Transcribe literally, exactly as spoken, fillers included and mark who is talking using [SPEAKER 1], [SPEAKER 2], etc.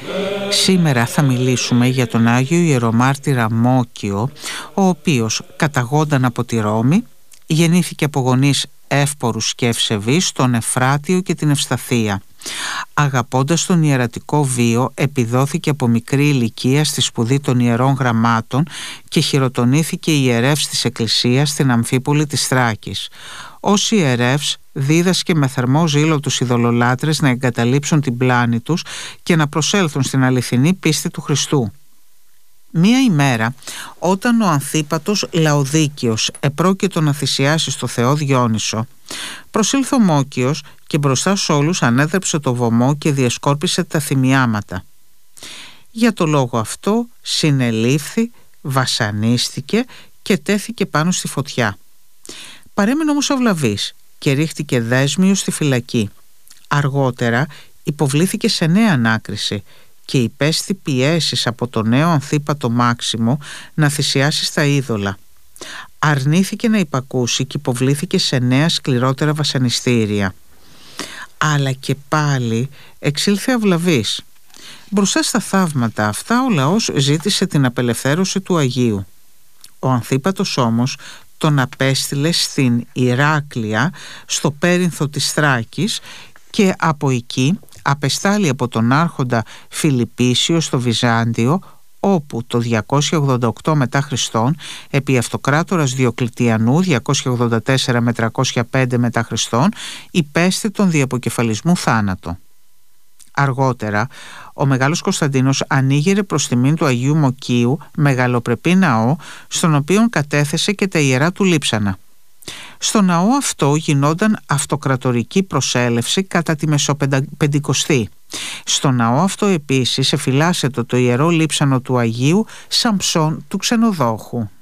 [SPEAKER 1] Σήμερα θα μιλήσουμε για τον Άγιο Ιερομάρτυρα Μόκιο, ο οποίος καταγόνταν από τη Ρώμη, γεννήθηκε από γονείς εύπορους και ευσεβείς στον Εφράτιο και την Ευσταθία. Αγαπώντας τον ιερατικό βίο, επιδόθηκε από μικρή ηλικία στη σπουδή των ιερών γραμμάτων και χειροτονήθηκε ιερεύς της Εκκλησίας στην Αμφίπολη της Θράκης. Ως ιερεύς δίδασκε με θερμό ζήλο τους ειδωλολάτρες να εγκαταλείψουν την πλάνη τους και να προσέλθουν στην αληθινή πίστη του Χριστού. Μία ημέρα, όταν ο Ανθίπατος Λαοδίκιος επρόκειτο να θυσιάσει στο Θεό Διόνυσο, προσήλθε ο Μόκιος και μπροστά σ' όλους ανέδρεψε το βωμό και διεσκόρπισε τα θυμιάματα. Για το λόγο αυτό συνελήφθη, βασανίστηκε και τέθηκε πάνω στη φωτιά. Παρέμεινε όμως αυλαβής και ρίχτηκε δέσμιος στη φυλακή. Αργότερα υποβλήθηκε σε νέα ανάκριση και υπέστη πιέσεις από το νέο Ανθίπατο Μάξιμο να θυσιάσει στα είδωλα. Αρνήθηκε να υπακούσει και υποβλήθηκε σε νέα σκληρότερα βασανιστήρια. Αλλά και πάλι εξήλθε αυλαβής. Μπροστά στα θαύματα αυτά ο λαός ζήτησε την απελευθέρωση του Αγίου. Ο Ανθίπατος όμως τον απέστειλε στην Ηράκλεια, στο πέρινθο της Θράκης, και από εκεί απεστάλλει από τον άρχοντα Φιλιππίσιο στο Βυζάντιο, όπου το διακόσια ογδόντα οκτώ μετά Χριστόν, επί αυτοκράτορας Διοκλητιανού διακόσια ογδόντα τέσσερα με τριακόσια πέντε μετά Χριστόν, υπέστη τον διαποκεφαλισμού θάνατο. Αργότερα, ο Μεγάλος Κωνσταντίνος ανοίγειρε προς τιμήν του Αγίου Μοκίου μεγαλοπρεπή ναό, στον οποίο κατέθεσε και τα ιερά του λείψανα. Στο ναό αυτό γινόταν αυτοκρατορική προσέλευση κατά τη Μεσοπεντηκοστή. Στο ναό αυτό επίσης εφυλάσσεται το ιερό λείψανο του Αγίου Σαμψών του Ξενοδόχου.